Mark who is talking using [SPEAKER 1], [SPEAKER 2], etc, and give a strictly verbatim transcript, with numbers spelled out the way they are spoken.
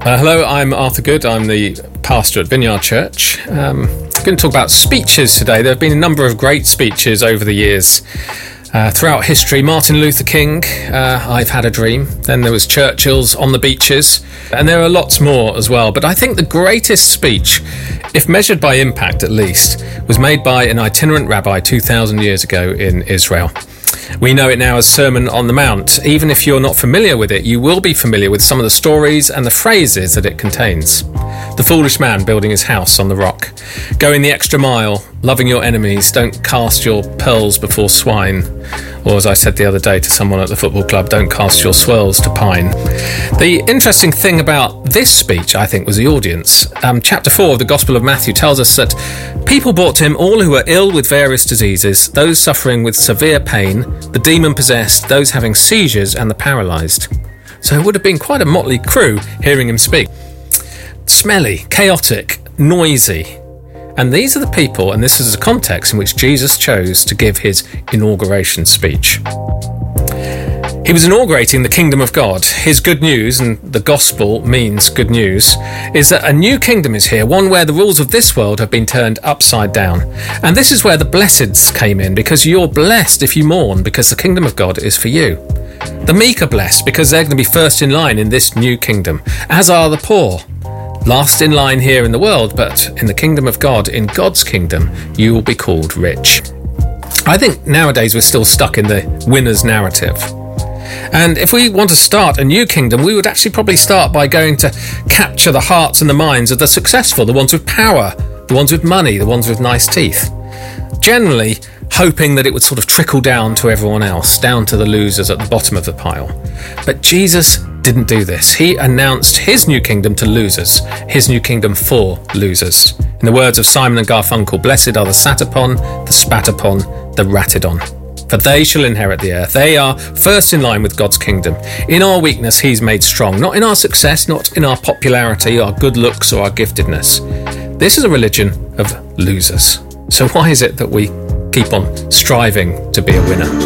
[SPEAKER 1] Uh, hello, I'm Arthur Good. I'm the pastor at Vineyard Church. Um, I'm going to talk about speeches today. There have been a number of great speeches over the years. Uh, throughout history, Martin Luther King, uh, I've Had a Dream. Then there was Churchill's On the Beaches. And there are lots more as well. But I think the greatest speech, if measured by impact at least, was made by an itinerant rabbi two thousand years ago in Israel. We know it now as Sermon on the Mount. Even if you're not familiar with it, you will be familiar with some of the stories and the phrases that it contains. The foolish man building his house on the rock. Going the extra mile, loving your enemies, don't cast your pearls before swine. Or as I said the other day to someone at the football club, don't cast your swirls to pine. The interesting thing about this speech, I think, was the audience. Um, chapter four of the Gospel of Matthew tells us that people brought to him all who were ill with various diseases, those suffering with severe pain, the demon-possessed, those having seizures, and the paralysed. So it would have been quite a motley crew hearing him speak. Smelly, chaotic, noisy. And these are the people, and this is the context in which Jesus chose to give his inauguration speech. He was inaugurating the kingdom of God. His good news, and the gospel means good news, is that a new kingdom is here, one where the rules of this world have been turned upside down. And this is where the blesseds came in, because you're blessed if you mourn, because the kingdom of God is for you. The meek are blessed, because they're going to be first in line in this new kingdom, as are the poor. Last in line here in the world, but in the kingdom of God, in God's kingdom, you will be called rich. I think nowadays we're still stuck in the winner's narrative. And if we want to start a new kingdom, we would actually probably start by going to capture the hearts and the minds of the successful, the ones with power, the ones with money, the ones with nice teeth. Generally, hoping that it would sort of trickle down to everyone else, down to the losers at the bottom of the pile. But Jesus didn't do this. He announced his new kingdom to losers, his new kingdom for losers. In the words of Simon and Garfunkel, blessed are the sat upon, the spat upon, the ratted on. For they shall inherit the earth. They are first in line with God's kingdom. In our weakness, he's made strong. Not in our success, not in our popularity, our good looks or our giftedness. This is a religion of losers. So why is it that we keep on striving to be a winner?